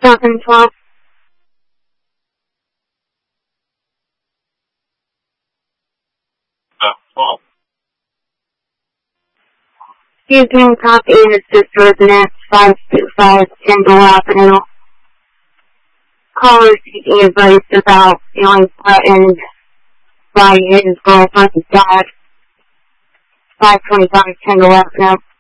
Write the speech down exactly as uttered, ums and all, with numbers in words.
seven twelve. Uh, twelve. Houston copy and assist residence five two five Kendall Avenue. Caller seeking advice about feeling threatened by his girlfriend's dad. five twenty-five Kendall Avenue.